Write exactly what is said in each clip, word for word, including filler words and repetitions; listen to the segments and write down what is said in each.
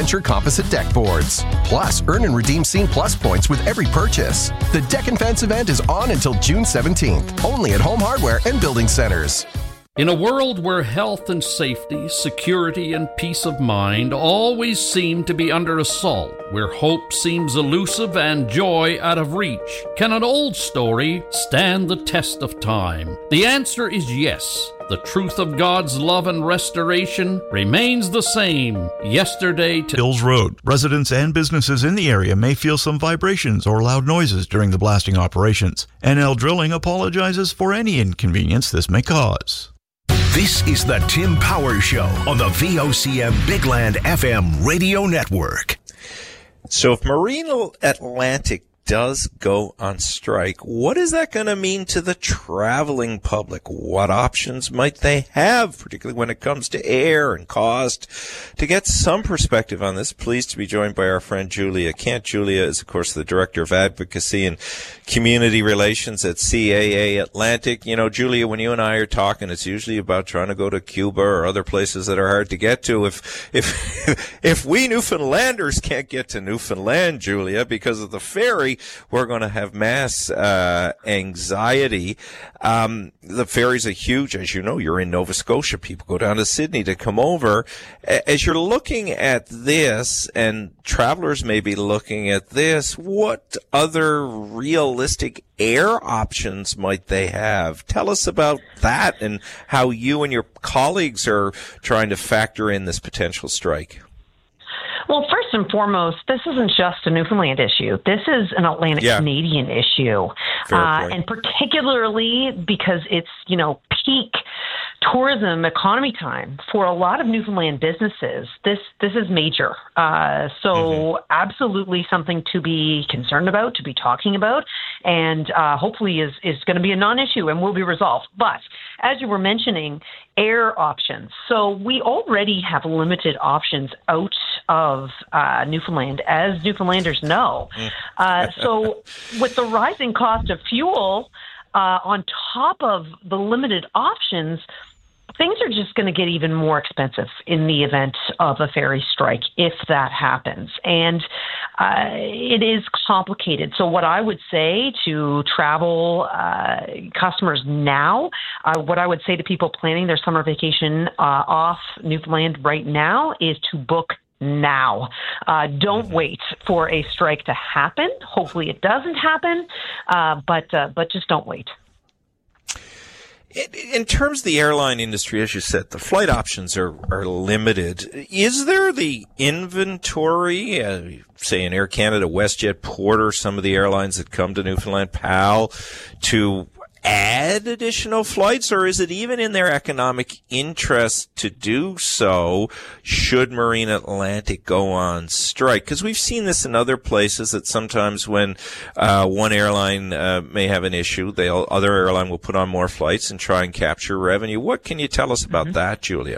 Adventure composite deck boards. Plus, earn and redeem Scene Plus points with every purchase. The Deck and Fence event is on until June seventeenth, only at Home Hardware and Building Centers. In a world where health and safety, security and peace of mind always seem to be under assault, where hope seems elusive and joy out of reach, can an old story stand the test of time? The answer is yes. The truth of God's love and restoration remains the same yesterday to Hills Road. Residents and businesses in the area may feel some vibrations or loud noises during the blasting operations. N L Drilling apologizes for any inconvenience this may cause. This is the Tim Power Show on the V O C M Bigland F M radio network. So if Marine Atlantic does go on strike, what is that going to mean to the traveling public? What options might they have, particularly when it comes to air and cost? To get some perspective on this, pleased to be joined by our friend Julia Kent. Julia is, of course, the Director of Advocacy and Community Relations at C A A Atlantic. You know, Julia, when you and I are talking, it's usually about trying to go to Cuba or other places that are hard to get to. If, if, if we Newfoundlanders can't get to Newfoundland, Julia, because of the ferry, we're going to have mass uh anxiety. Um the ferries are huge, as you know. You're in Nova Scotia. People go down to Sydney to come over. As you're looking at this, and travelers may be looking at this, what other realistic air options might they have? Tell us about that and how you and your colleagues are trying to factor in this potential strike. Well, first and foremost, this isn't just a Newfoundland issue. This is an Atlantic yeah. Canadian issue. Uh, and particularly because it's, you know, peak tourism economy time for a lot of Newfoundland businesses. This this is major. Uh, so mm-hmm. absolutely something to be concerned about, to be talking about, and uh, hopefully is, is going to be a non-issue and will be resolved. But as you were mentioning, air options. So we already have limited options out of uh, Newfoundland, as Newfoundlanders know. Uh, so with the rising cost of fuel uh, on top of the limited options, things are just going to get even more expensive in the event of a ferry strike, if that happens. And uh, it is complicated. So what I would say to travel uh, customers now, uh, what I would say to people planning their summer vacation uh, off Newfoundland right now is to book now. Uh, don't wait for a strike to happen. Hopefully it doesn't happen, uh, but uh, but just don't wait. In terms of the airline industry, as you said, the flight options are, are limited. Is there the inventory, uh, say in Air Canada, WestJet, Porter, some of the airlines that come to Newfoundland, P A L, to add additional flights, or is it even in their economic interest to do so should Marine Atlantic go on strike? Because we've seen this in other places that sometimes when uh, one airline uh, may have an issue, the other airline will put on more flights and try and capture revenue. What can you tell us about mm-hmm. that, Julia?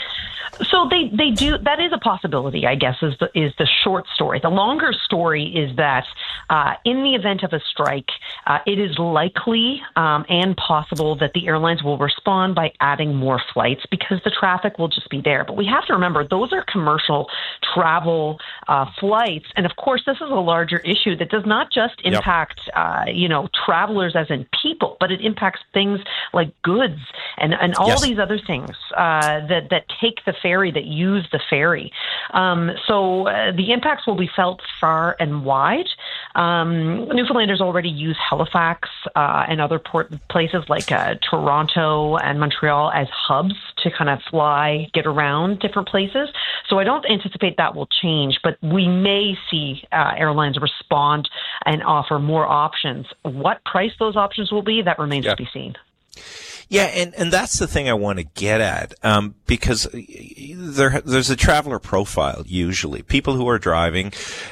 So they, they do, that is a possibility, I guess, is the, is the short story. The longer story is that uh, in the event of a strike, uh, it is likely um, and possible that the airlines will respond by adding more flights because the traffic will just be there. But we have to remember, those are commercial travel uh, flights. And of course, this is a larger issue that does not just impact, yep. uh, you know, travelers as in people, but it impacts things like goods and, and all yes. these other things uh, that, that take the ferry, that use the ferry. Um, so uh, the impacts will be felt far and wide. Um, Newfoundlanders already use Halifax uh, and other port places like uh, Toronto and Montreal as hubs to kind of fly, get around different places. So I don't anticipate that will change, but we may see uh, airlines respond and offer more options. What price those options will be, that remains yeah. to be seen. Yeah, and, and that's the thing I want to get at, um, because there there's a traveler profile usually. People who are driving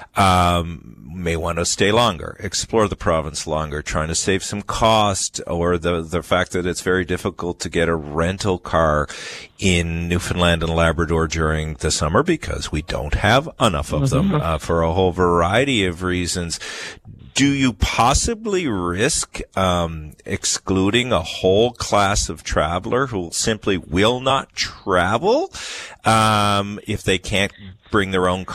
um, may want to stay longer, explore the province longer, trying to save some cost, or the the fact that it's very difficult to get a rental car in Newfoundland and Labrador during the summer because we don't have enough of them uh, for a whole variety of reasons. Do you possibly risk um, excluding a whole class of traveler who simply will not travel um, if they can't bring their own car?